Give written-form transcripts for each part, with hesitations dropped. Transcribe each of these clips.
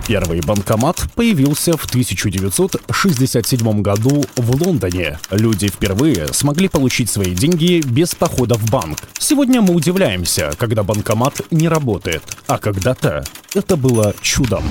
Первый банкомат появился в 1967 году в Лондоне. Люди впервые смогли получить свои деньги без похода в банк. Сегодня мы удивляемся, когда банкомат не работает, а когда-то это было чудом.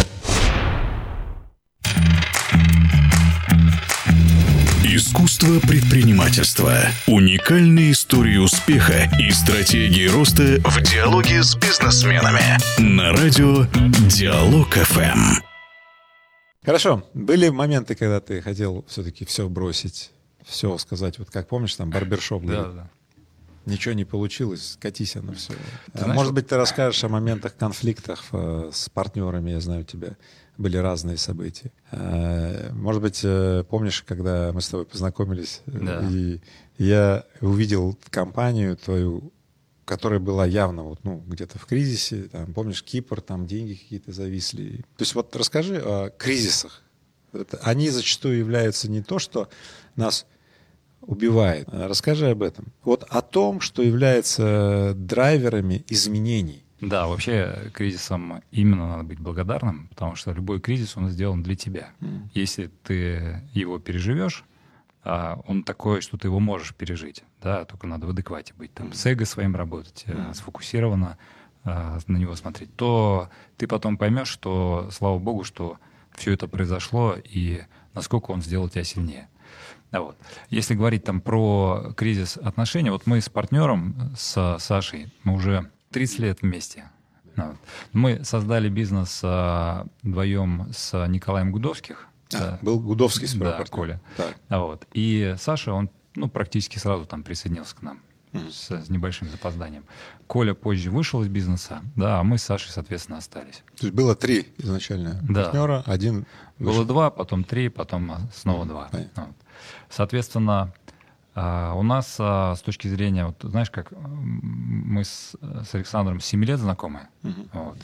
Искусство предпринимательства. Уникальные истории успеха и стратегии роста в диалоге с бизнесменами. На радио Диалог ФМ. Хорошо. Были моменты, когда ты хотел все-таки все бросить, все сказать, вот как помнишь, там барбершоп. Да. Ничего не получилось, катись оно все. Знаешь, Может быть, ты расскажешь о моментах, конфликтах с партнерами, я знаю, у тебя были разные события. Может быть, помнишь, когда мы с тобой познакомились, Да. и я увидел компанию твою, которая была явно вот, где-то в кризисе, там, помнишь, Кипр, там деньги какие-то зависли. То есть вот расскажи о кризисах. Они зачастую являются не то, что нас убивает. Расскажи об этом. Вот о том, что является драйверами изменений. Да, вообще кризисом именно надо быть благодарным, потому что любой кризис, он сделан для тебя. Если ты его переживешь, он такой, что ты его можешь пережить, да, только надо в адеквате быть, там, с эго своим работать, сфокусированно на него смотреть, то ты потом поймешь, что, слава богу, что все это произошло и насколько он сделал тебя сильнее. Вот. Если говорить там про кризис отношений, вот мы с партнером, с Сашей, мы уже 30 лет вместе. Вот. Мы создали бизнес вдвоем с Николаем Гудовских. Был Гудовский сперва да, партнер. Коля. Так. Вот. И Саша, он практически сразу там присоединился к нам с небольшим запозданием. Коля позже вышел из бизнеса, да, а мы с Сашей, соответственно, остались. То есть было 3 изначально партнера, один вышел. Было 2, потом 3, потом снова 2. Вот. Соответственно, у нас с точки зрения, вот, знаешь, как мы с Александром 7 лет знакомы. Вот.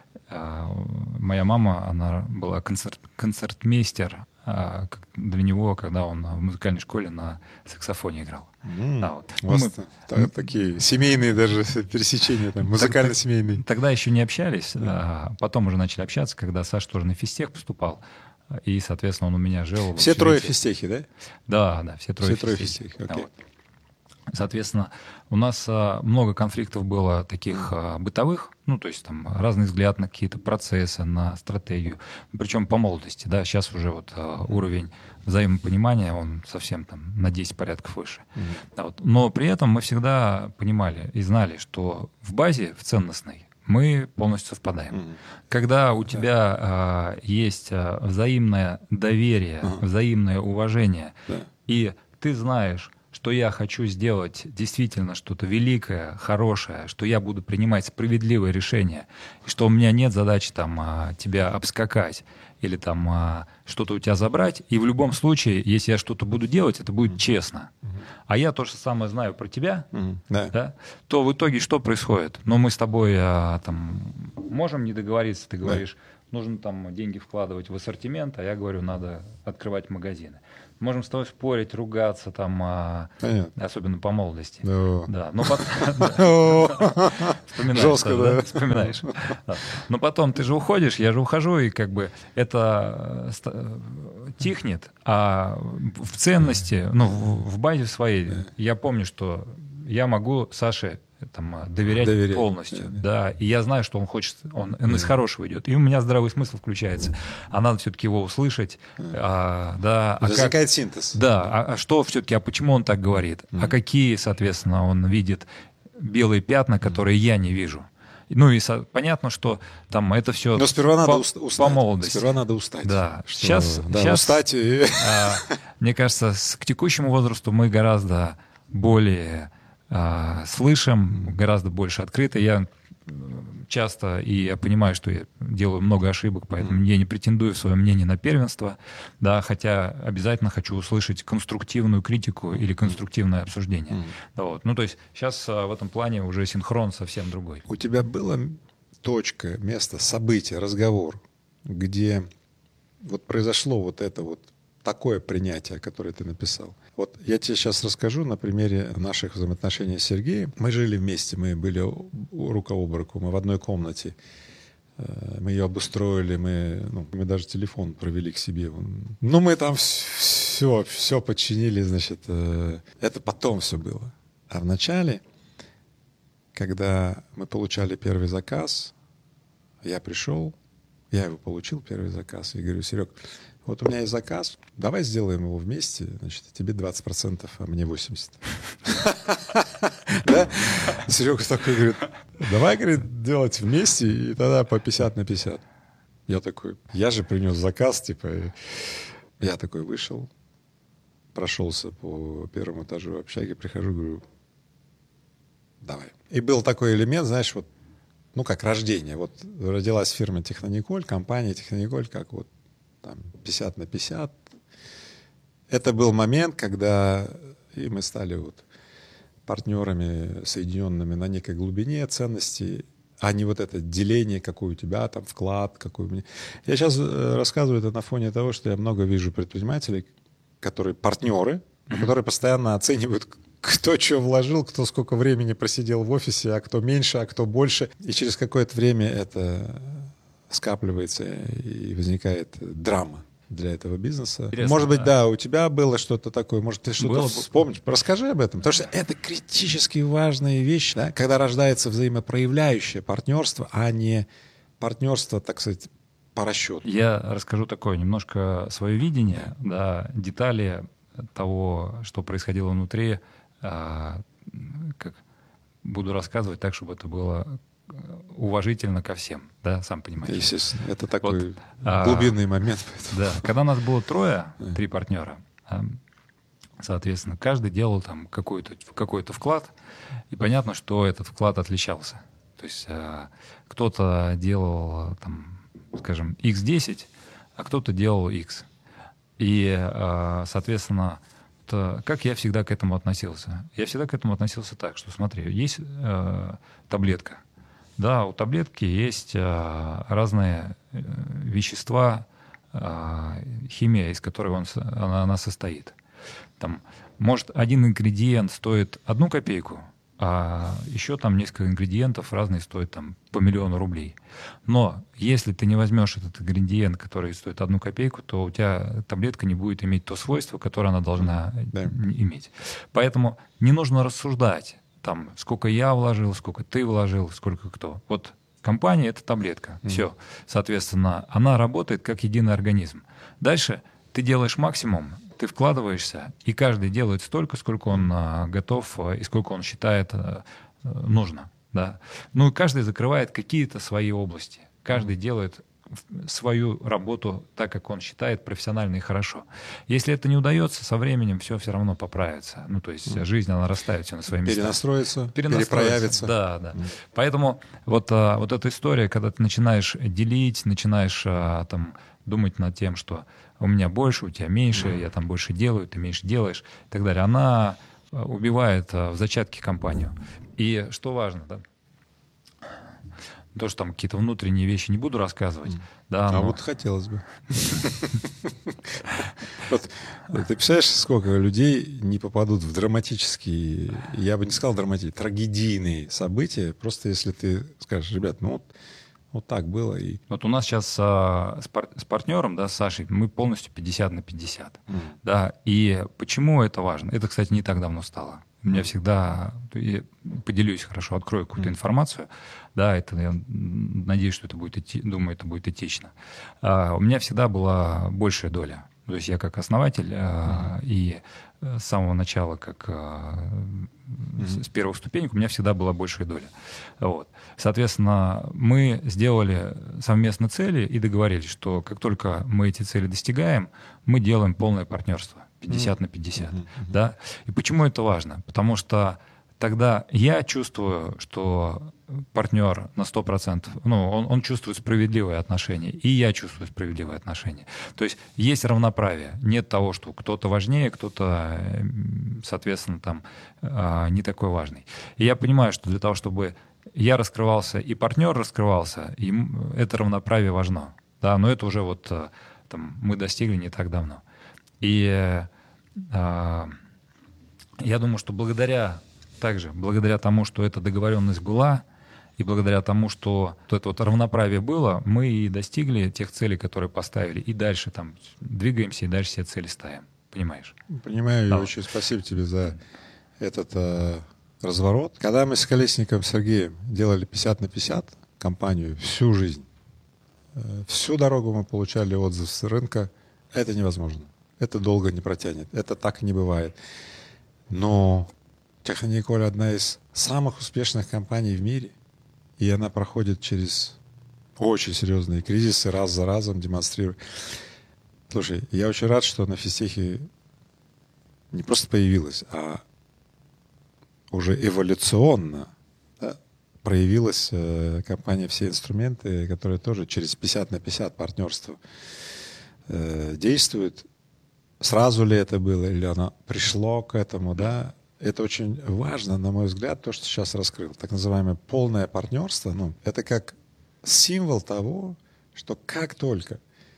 Моя мама, она была концертмейстер для него, когда он в музыкальной школе на саксофоне играл. Вот. У вас такие семейные даже пересечения, музыкально-семейные. Тогда еще не общались, потом уже начали общаться, когда Саша тоже на физтех поступал. И, соответственно, он у меня жил. Все 3 физтехи, да? Да, все трое физтехи. Okay. Вот. Соответственно, у нас много конфликтов было таких бытовых, то есть там разный взгляд на какие-то процессы, на стратегию, причем по молодости, да, сейчас уже вот уровень взаимопонимания, он совсем там на 10 порядков выше. Вот. Но при этом мы всегда понимали и знали, что в базе, в ценностной, мы полностью совпадаем. Когда у тебя есть взаимное доверие, взаимное уважение, и ты знаешь, что я хочу сделать действительно что-то великое, хорошее, что я буду принимать справедливые решения, и что у меня нет задачи там тебя обскакать или там что-то у тебя забрать, и в любом случае, если я что-то буду делать, это будет честно. А я то же самое знаю про тебя, да, то в итоге что происходит? Мы с тобой там можем не договориться, ты говоришь, нужно там деньги вкладывать в ассортимент, а я говорю, надо открывать магазины. Можем с тобой спорить, ругаться, там, особенно по молодости. Да. Но потом... Жестко, да? Вспоминаешь. Но потом ты же уходишь, я же ухожу, и как бы это тихнет. А в ценности, в базе своей, я помню, что я могу Саше доверять полностью. Да. И я знаю, что он хочет, он из хорошего идет. И у меня здравый смысл включается. А надо все-таки его услышать. Возникает синтез. Да. Что все-таки, почему он так говорит? А какие, соответственно, он видит белые пятна, которые я не вижу? И понятно, что там это все. Но сперва надо устать. По молодости. Сперва надо устать. Да. Сейчас устать. Мне кажется, к текущему возрасту мы гораздо более слышим, гораздо больше открыто. Я часто, и я понимаю, что я делаю много ошибок, поэтому я не претендую в своем мнении на первенство, да, хотя обязательно хочу услышать конструктивную критику или конструктивное обсуждение. Вот. То есть сейчас в этом плане уже синхрон совсем другой. У тебя была точка, место, событие, разговор, где вот произошло вот это вот такое принятие, которое ты написал. Вот я тебе сейчас расскажу на примере наших взаимоотношений с Сергеем. Мы жили вместе, мы были рука об руку, мы в одной комнате. Мы ее обустроили, мы даже телефон провели к себе. Ну, мы там все подчинили, значит, это потом все было. А в начале, когда мы получали первый заказ, я пришел, я его получил, первый заказ, и говорю: Серег, вот у меня есть заказ, давай сделаем его вместе, значит, тебе 20%, а мне 80%. Серега такой говорит: давай, говорит, делать вместе, и тогда по 50/50. Я такой, я же принес заказ, типа, я такой вышел, прошелся по первому этажу общаги, прихожу, говорю: давай. И был такой элемент, знаешь, вот, ну, как рождение. Вот родилась фирма Технониколь, компания Технониколь, как вот там 50/50. Это был момент, когда и мы стали вот партнерами, соединенными на некой глубине ценностей, а не вот это деление, какой у тебя там вклад, какой у меня. Я сейчас рассказываю это на фоне того, что я много вижу предпринимателей, которые партнеры, которые постоянно оценивают, кто что вложил, кто сколько времени просидел в офисе, а кто меньше, а кто больше. И через какое-то время это скапливается и возникает драма для этого бизнеса. Интересно, может быть, да, у тебя было что-то такое, может, ты что-то вспомнишь. Расскажи об этом, потому что это критически важная вещь, да? Когда рождается взаимопроявляющее партнерство, а не партнерство, так сказать, по расчету. Я расскажу такое немножко свое видение, да, детали того, что происходило внутри, как буду рассказывать так, чтобы это было уважительно ко всем, да, сам понимаешь. Естественно, это такой глубинный момент. Да, когда нас было 3 партнера, соответственно, каждый делал там какой-то вклад, и понятно, что этот вклад отличался. То есть кто-то делал, там, скажем, X10, а кто-то делал X. И, соответственно, как я всегда к этому относился? Я всегда к этому относился так, что, смотри, есть таблетка. Да, у таблетки есть разные вещества, химия, из которой она состоит. Там, может, один ингредиент стоит 1 копейку, а еще там несколько ингредиентов разные стоят там по 1 000 000 рублей. Но если ты не возьмешь этот ингредиент, который стоит 1 копейку, то у тебя таблетка не будет иметь то свойство, которое она должна иметь. Поэтому не нужно рассуждать, там, сколько я вложил, сколько ты вложил, сколько кто. Вот компания — это таблетка. Все. Соответственно, она работает как единый организм. Дальше ты делаешь максимум, ты вкладываешься, и каждый делает столько, сколько он готов и сколько он считает нужно. Да? Ну и каждый закрывает какие-то свои области. Каждый делает свою работу так, как он считает профессионально и хорошо. Если это не удается, со временем все равно поправится. Ну, то есть жизнь, она расставит все на свои места. Перенастроится, перепроявится. Да, да. Поэтому вот эта история, когда ты начинаешь делить, начинаешь там думать над тем, что у меня больше, у тебя меньше, я там больше делаю, ты меньше делаешь и так далее, она убивает в зачатке компанию. И что важно, да? То, что там какие-то внутренние вещи не буду рассказывать. Да, но... вот хотелось бы. Ты представляешь, сколько людей не попадут в драматические, я бы не сказал драматические, трагедийные события, просто если ты скажешь: ребят, ну вот так было. И... Вот у нас сейчас с партнером, да, с Сашей, мы полностью 50/50. Да, и почему это важно? Это, кстати, не так давно стало. У меня всегда, я поделюсь хорошо, открою какую-то информацию, да, это, я надеюсь, что это будет думаю, это будет этично. У меня всегда была большая доля. То есть я как основатель и с самого начала, как с первых ступенек, у меня всегда была большая доля. Вот. Соответственно, мы сделали совместно цели и договорились, что как только мы эти цели достигаем, мы делаем полное партнерство. 50/50. Да? И почему это важно? Потому что тогда я чувствую, что партнер на 100%, ну, он чувствует справедливые отношения, и я чувствую справедливые отношения. То есть есть равноправие. Нет того, что кто-то важнее, кто-то, соответственно, там не такой важный. И я понимаю, что для того, чтобы я раскрывался и партнер раскрывался, это равноправие важно. Да? Но это уже вот там, мы достигли не так давно. И я думаю, что благодаря тому, что эта договоренность была, И благодаря тому, что это вот равноправие было, мы и достигли тех целей, которые поставили. И дальше там двигаемся, и дальше все цели ставим. Понимаешь? Понимаю, и очень спасибо тебе за этот разворот. Когда мы с Колесниковым Сергеем делали 50/50 компанию всю жизнь, всю дорогу мы получали отзыв с рынка, это невозможно. Это долго не протянет. Это так не бывает. Но Технониколь одна из самых успешных компаний в мире. И она проходит через очень серьезные кризисы, раз за разом демонстрирует. Слушай, я очень рад, что на физтехе не просто появилась, а уже эволюционно проявилась компания «Все инструменты», которая тоже через 50/50 партнерство действует. Сразу ли это было, или оно пришло к этому, да? Это очень важно, на мой взгляд, то, что сейчас раскрыл. Так называемое полное партнерство, это как символ того, что как только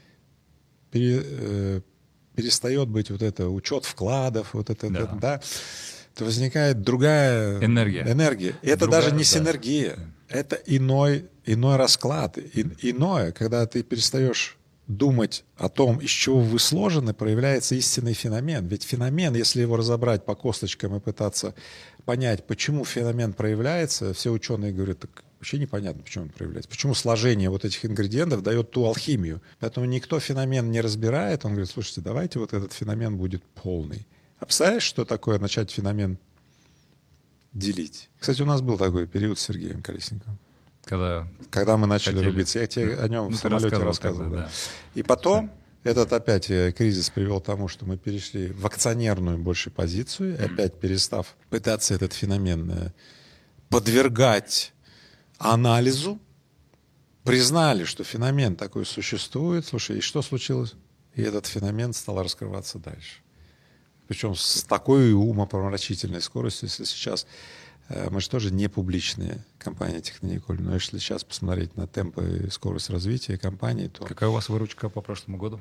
перестает быть вот это учет вкладов, вот это, да, то возникает другая энергия. Это даже не синергия, это иной расклад. Иное, когда ты перестаешь думать о том, из чего вы сложены, проявляется истинный феномен. Ведь феномен, если его разобрать по косточкам и пытаться понять, почему феномен проявляется, все ученые говорят, так вообще непонятно, почему он проявляется. Почему сложение вот этих ингредиентов дает ту алхимию. Поэтому никто феномен не разбирает. Он говорит, слушайте, давайте вот этот феномен будет полный. А представляешь, что такое начать феномен делить? Кстати, у нас был такой период с Сергеем Колесниковым. Когда мы начали рубиться. Я тебе о нем в самолете рассказывал. Да. И потом этот опять кризис привел к тому, что мы перешли в акционерную больше позицию, и опять перестав пытаться этот феномен подвергать анализу, признали, что феномен такой существует. Слушай, и что случилось? И этот феномен стал раскрываться дальше. Причем с такой умопомрачительной скоростью, если сейчас... Мы же тоже не публичная компания Технониколь, но если сейчас посмотреть на темпы и скорость развития компании, то... Какая у вас выручка по прошлому году?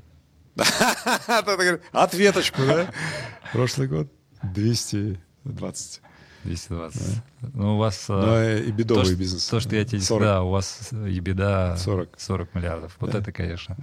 Ответочку, да? Прошлый год 220. 220. Ну, у вас... и бедовый бизнес. То, что я тебе... Да, у вас EBITDA 40 миллиардов. Вот это, конечно.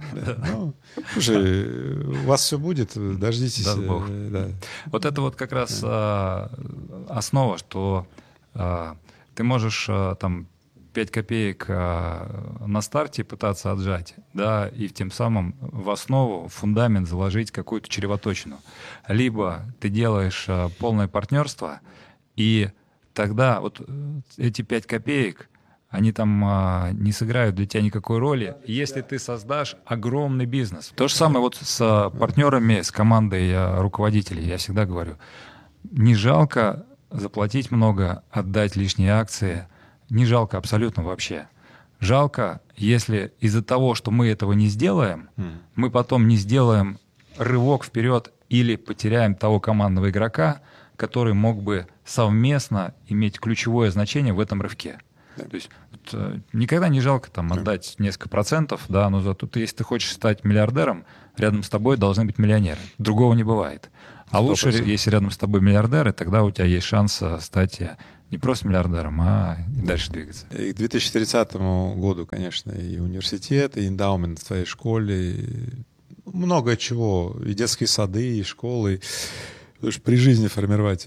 Слушай, у вас все будет, дождитесь. Даст Бог. Вот это вот как раз основа, что ты можешь там 5 копеек на старте пытаться отжать, да, и тем самым в основу, в фундамент заложить какую-то червоточину. Либо ты делаешь полное партнерство, и тогда вот эти 5 копеек, они там не сыграют для тебя никакой роли, если ты создашь огромный бизнес. То же самое вот с партнерами, с командой руководителей. Я всегда говорю, не жалко заплатить много, отдать лишние акции, не жалко абсолютно вообще. Жалко, если из-за того, что мы этого не сделаем, мы потом не сделаем рывок вперед или потеряем того командного игрока, который мог бы совместно иметь ключевое значение в этом рывке. Да. То есть никогда не жалко там отдать несколько процентов, да, но зато если ты хочешь стать миллиардером, рядом с тобой должны быть миллионеры. Другого не бывает. А 100%. Лучше, если рядом с тобой миллиардеры, тогда у тебя есть шанс стать не просто миллиардером, а и дальше двигаться. И к 2030 году, конечно, и университет, и эндаумент в твоей школе, и много чего, и детские сады, и школы. Потому что при жизни формировать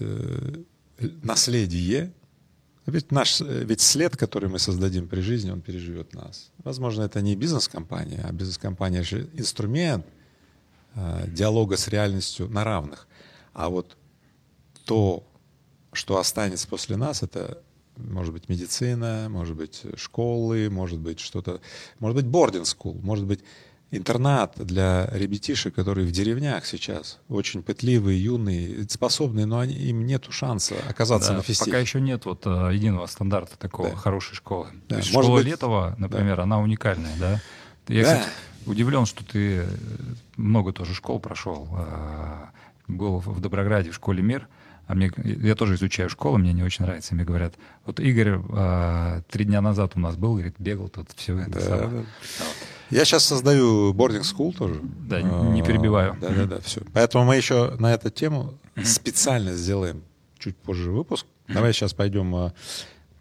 наследие, ведь след, который мы создадим при жизни, он переживет нас. Возможно, это не бизнес-компания, а бизнес-компания же инструмент диалога с реальностью на равных. А вот то, что останется после нас, это может быть медицина, может быть школы, может быть что-то, может быть boarding school, может быть интернат для ребятишек, которые в деревнях сейчас очень пытливые, юные, способные, но им нету шанса оказаться на фестивале. Пока еще нет вот единого стандарта такого хорошей школы. То есть школа Летова, например, она уникальная, да? Я, кстати, удивлен, что ты много тоже школ прошел. Был в Доброграде в школе «Мир». Я тоже изучаю школу, мне не очень нравится. Мне говорят, вот Игорь 3 дня назад у нас был, говорит, бегал тут, все это самое. Я сейчас создаю boarding school тоже. Да, не перебиваю. Да, все. Поэтому мы еще на эту тему специально сделаем чуть позже выпуск. Давай сейчас пойдем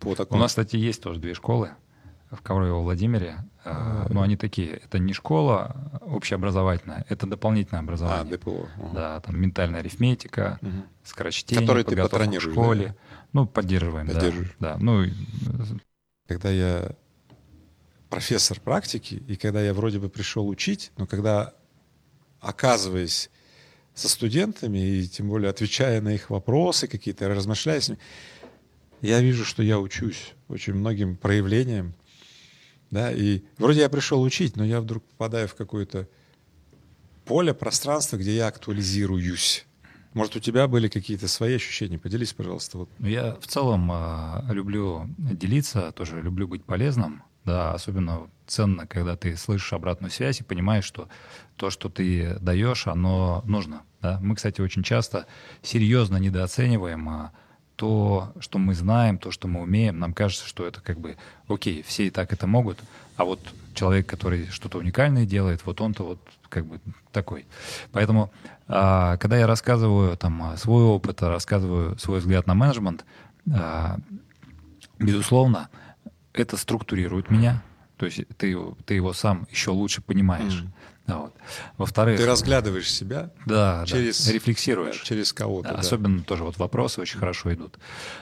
по такому. У нас, кстати, есть тоже 2 школы в Коврово-Владимире. Но они такие, это не школа общеобразовательная, это дополнительное образование. ДПО. Да, там ментальная арифметика, скорочтение, Которые ты подготовка к патронируешь, школе. да? Ну, поддерживаем, да. Ну, Когда я профессор практики, и когда я вроде бы пришел учить, но когда, оказываясь со студентами, и тем более отвечая на их вопросы какие-то, размышляя с ними, я вижу, что я учусь очень многим проявлениям. Да, и вроде я пришел учить, но я вдруг попадаю в какое-то поле, пространство, где я актуализируюсь. Может, у тебя были какие-то свои ощущения? Поделись, пожалуйста. Вот. Я в целом люблю делиться, тоже люблю быть полезным. Да, особенно ценно, когда ты слышишь обратную связь и понимаешь, что то, что ты даешь, оно нужно. Да? Мы, кстати, очень часто серьезно недооцениваем то, что мы знаем, то, что мы умеем. Нам кажется, что это как бы окей, все и так это могут, а вот человек, который что-то уникальное делает, вот он-то вот как бы такой. Поэтому, когда я рассказываю там свой опыт, рассказываю свой взгляд на менеджмент, безусловно, это структурирует меня. То есть ты его сам еще лучше понимаешь. Вот. Во-вторых, ты разглядываешь себя, рефлексируешь. Через кого-то. Да. Особенно тоже вот вопросы очень хорошо идут.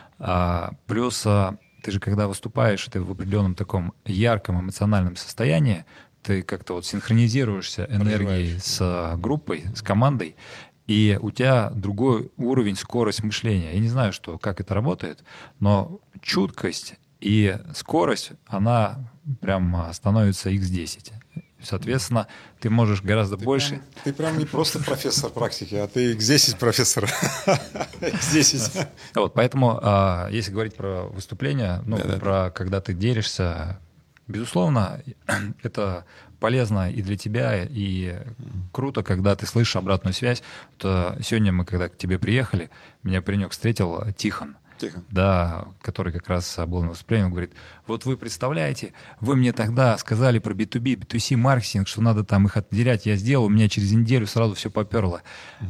Плюс ты же, когда выступаешь, ты в определенном таком ярком эмоциональном состоянии, ты как-то вот синхронизируешься энергией с группой, с командой, и у тебя другой уровень, скорость мышления. Я не знаю, как это работает, но чуткость и скорость, она прям становится x10. Соответственно, ты можешь гораздо больше... Ты прям не просто профессор практики, а ты x10 профессор. x10. Вот, поэтому, если говорить про выступление, про когда ты делишься, безусловно, это полезно и для тебя, и круто, когда ты слышишь обратную связь. То сегодня мы, когда к тебе приехали, меня паренек встретил, Тихон. Да, который как раз был на выступлении, он говорит: вот вы представляете, вы мне тогда сказали про B2B, B2C маркетинг, что надо там их отделять, я сделал, у меня через неделю сразу все поперло.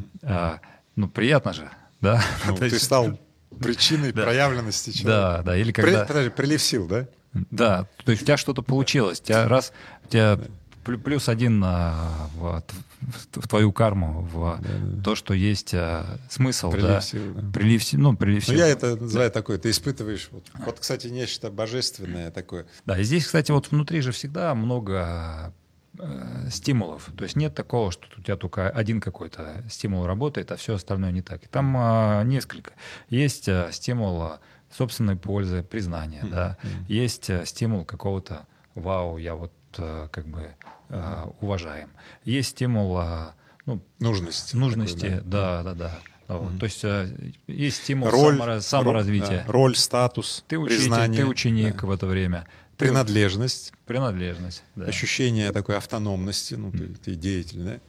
Приятно же, да? Ты стал причиной проявленности человека. Да, или когда... Прилив сил, да? Да, то есть у тебя что-то получилось, у тебя плюс один в твою карму, в то, что есть смысл. Прилив сил. Да. Прилив сил. Я это называю такое, ты испытываешь, вот, кстати, нечто божественное такое. Да, и здесь, кстати, вот внутри же всегда много стимулов. То есть нет такого, что у тебя только один какой-то стимул работает, а все остальное не так. И там несколько. Есть стимул собственной пользы, признания. Да? Есть стимул какого-то «вау, я вот как бы уважаем». Есть стимул нужности, такой, да. Вот. То есть есть стимул саморазвития. Роль, статус, ты учитель, признание, ты ученик в это время. Принадлежность. Да. Ощущение такой автономности, ты деятель, да?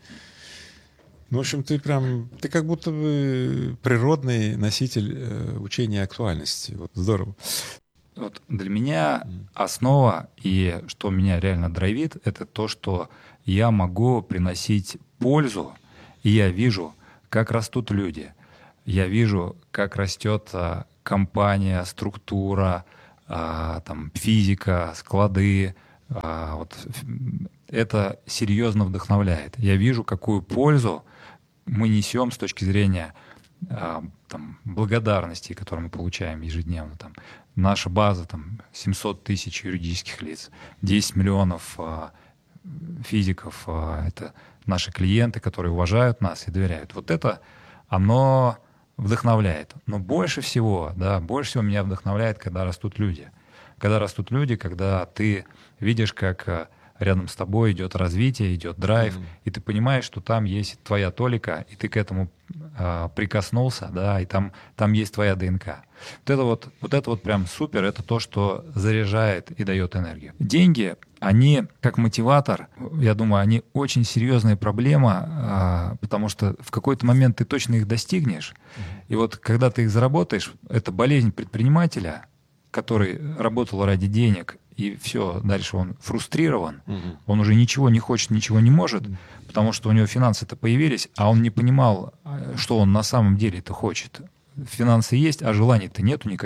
В общем, ты как будто бы природный носитель учения актуальности. Вот здорово. Вот для меня основа и что меня реально драйвит, это то, что я могу приносить пользу, и я вижу, как растут люди. Я вижу, как растет компания, структура, физика, склады. Это серьезно вдохновляет. Я вижу, какую пользу мы несем с точки зрения благодарности, которую мы получаем ежедневно. Наша база 700 тысяч юридических лиц, 10 миллионов физиков — это наши клиенты, которые уважают нас и доверяют. Вот это, оно вдохновляет. Но больше всего меня вдохновляет, когда растут люди. Когда ты видишь, как рядом с тобой идет развитие, идет драйв, и ты понимаешь, что там есть твоя толика, и ты к этому прикоснулся, да, и там есть твоя ДНК. Вот это прям супер, это то, что заряжает и дает энергию. Деньги, они как мотиватор, я думаю, они очень серьезная проблема, потому что в какой-то момент ты точно их достигнешь, и вот когда ты их заработаешь, это болезнь предпринимателя, который работал ради денег, и все, дальше он фрустрирован, он уже ничего не хочет, ничего не может, потому что у него финансы-то появились, а он не понимал, что он на самом деле-то хочет. Финансы есть, а желаний-то нету никаких.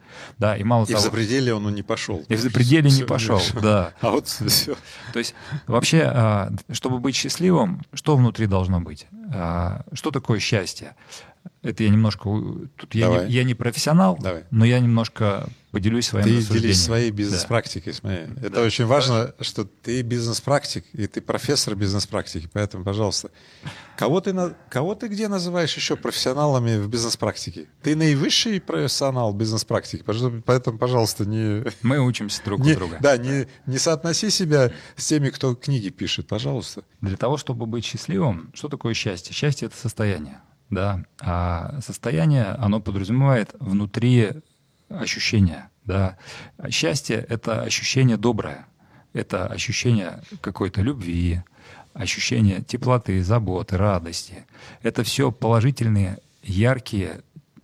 Да, и мало И того... в запределе он не пошел. И в запределе не пошел, да. А вот все. То есть вообще, чтобы быть счастливым, что внутри должно быть? Что такое счастье? Это я немножко... Тут я не профессионал, Давай. но я немножко поделюсь своим рассуждением. Ты делись своей бизнес-практикой, смотри. Это очень важно, что ты бизнес-практик, и ты профессор бизнес-практики, поэтому, пожалуйста, кого ты где называешь еще профессионалами в бизнес-практике? Ты наивысший профессионал бизнес-практики, поэтому, пожалуйста, не... Мы учимся друг у друга. Да, не соотноси себя с теми, кто книги пишет, пожалуйста. Для того, чтобы быть счастливым, что такое счастье? Счастье — это состояние. Да, а состояние, оно подразумевает внутри ощущения. Да. Счастье — это ощущение доброе, это ощущение какой-то любви, ощущение теплоты, заботы, радости. Это все положительные, яркие,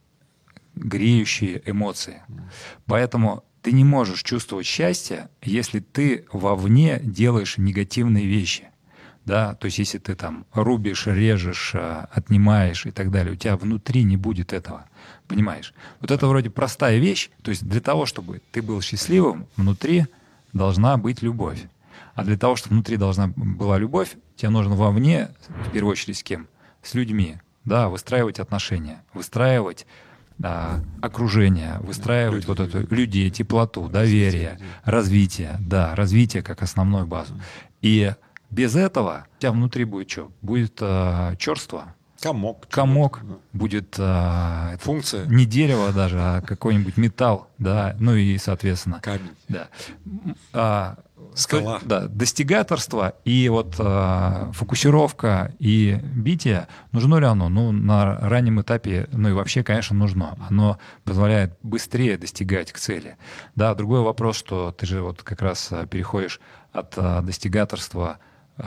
греющие эмоции. Поэтому ты не можешь чувствовать счастье, если ты вовне делаешь негативные вещи. Да, то есть если ты там рубишь, режешь, отнимаешь и так далее, у тебя внутри не будет этого, понимаешь? Вот это вроде простая вещь, то есть для того, чтобы ты был счастливым, внутри должна быть любовь. А для того, чтобы внутри должна была любовь, тебе нужно вовне, в первую очередь с кем? С людьми, да, выстраивать отношения, выстраивать окружение, выстраивать вот эту людей, теплоту, доверие, развитие, да, развитие как основную базу. И без этого у тебя внутри будет что? Будет черство. Комок. Будет функция. Не дерево даже, а какой-нибудь металл. Да, ну и, соответственно... Камень. Да. Скала. Да, достигаторство и вот фокусировка и битие, нужно ли оно? Ну, на раннем этапе, ну и вообще, конечно, нужно. Оно позволяет быстрее достигать к цели. Да, другой вопрос, что ты же вот как раз переходишь от достигаторства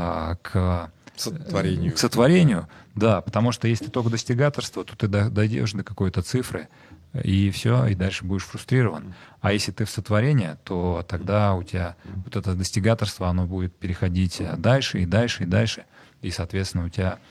к сотворению. Да, потому что если только достигаторство, то ты дойдешь до какой-то цифры, и все, и дальше будешь фрустрирован. А если ты в сотворение, то тогда у тебя вот это достигаторство, оно будет переходить дальше и дальше и дальше, и, соответственно, у тебя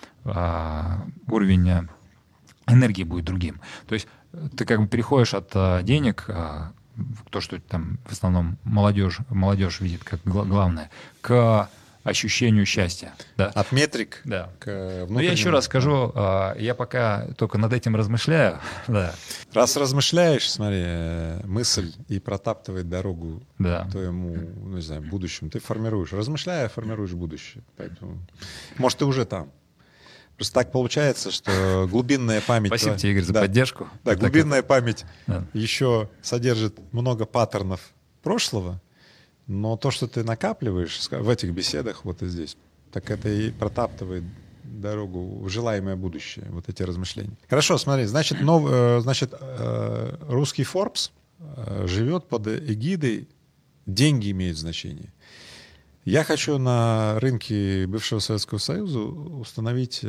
уровень энергии будет другим. То есть ты как бы переходишь от денег, то, что там в основном молодежь видит как главное, к ощущению счастья. Да. От метрик да. к внутреннему. Но я еще раз скажу, я пока только над этим размышляю. Да. Раз размышляешь, смотри, мысль и протаптывает дорогу твоему, ну, не знаю, будущему. Ты формируешь. Размышляя, формируешь будущее. Поэтому, может, ты уже там. Просто так получается, что глубинная память... Спасибо тебе, Игорь, за поддержку. Да, глубинная память еще содержит много паттернов прошлого, но то, что ты накапливаешь в этих беседах, вот и здесь, так это и протаптывает дорогу в желаемое будущее, вот эти размышления. Хорошо, смотри, значит, русский Forbes живет под эгидой «деньги имеют значение». Я хочу на рынке бывшего Советского Союза установить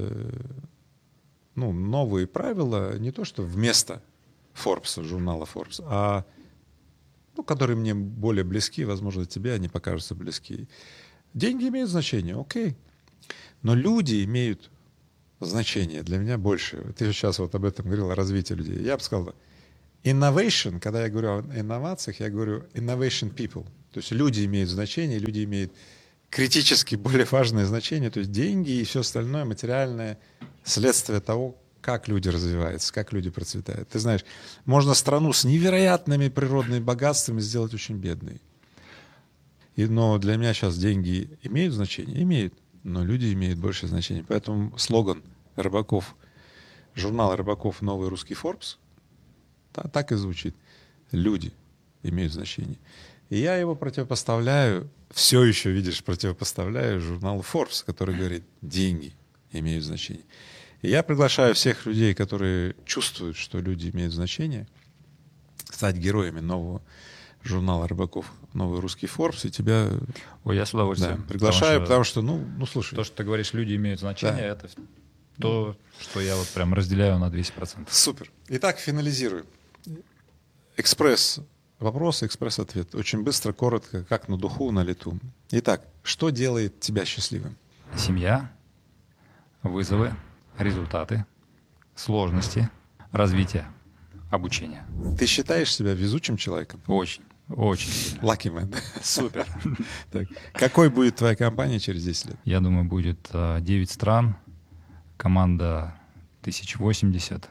новые правила, не то что вместо Forbes, журнала Forbes, а которые мне более близки, возможно, тебе они покажутся близки. Деньги имеют значение, окей. Но люди имеют значение для меня больше. Ты сейчас вот об этом говорил, о развитии людей. Я бы сказал, innovation, когда я говорю о инновациях, я говорю innovation people. То есть люди имеют значение, люди имеют критически более важное значение. То есть деньги и все остальное материальное следствие того, как люди развиваются, как люди процветают. Ты знаешь, можно страну с невероятными природными богатствами сделать очень бедной. Но для меня сейчас деньги имеют значение? Имеют. Но люди имеют большее значение. Поэтому слоган Рыбаков, журнала Рыбаков «Новый русский Forbes» так и звучит. Люди имеют значение. И я его противопоставляю, все еще, видишь, противопоставляю журналу Forbes, который говорит, деньги имеют значение. И я приглашаю всех людей, которые чувствуют, что люди имеют значение, стать героями нового журнала Рыбаков «Новый русский Forbes», и тебя я с удовольствием приглашаю, потому что, слушай. То, что ты говоришь, люди имеют значение, это то, что я вот прям разделяю на 200%. Супер. Итак, финализируем. Вопрос, экспресс-ответ. Очень быстро, коротко, как на духу, на лету. Итак, что делает тебя счастливым? Семья, вызовы, результаты, сложности, развитие. обучения. Ты считаешь себя везучим человеком? Очень, очень сильно. Lucky man. Супер. Так. Какой будет твоя компания через 10 лет? Я думаю, будет 9 стран, команда 1080,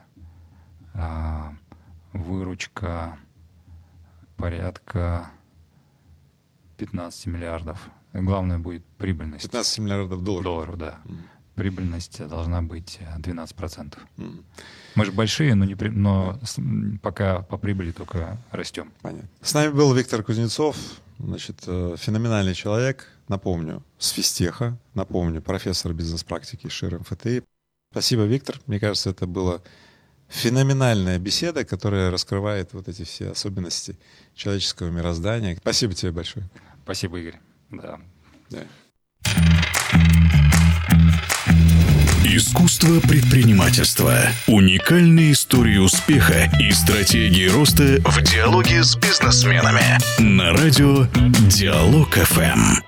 выручка порядка 15 миллиардов. Главное будет прибыльность. 15 миллиардов долларов. Долларов, да. Прибыльность должна быть 12%. Мы же большие, но пока по прибыли только растем. Понятно. С нами был Виктор Кузнецов, значит, феноменальный человек, напомню, с физтеха, напомню, профессор бизнес-практики ШИР МФТИ. Спасибо, Виктор. Мне кажется, это была феноменальная беседа, которая раскрывает вот эти все особенности человеческого мироздания. Спасибо тебе большое. Спасибо, Игорь. Да. Искусство предпринимательства. Уникальные истории успеха и стратегии роста в диалоге с бизнесменами. На радио Диалог ФМ.